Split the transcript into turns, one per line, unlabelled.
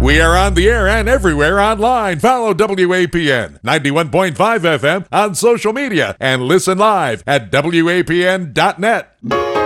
We are on the air and everywhere online. Follow WAPN 91.5 FM on social media and listen live at WAPN.net.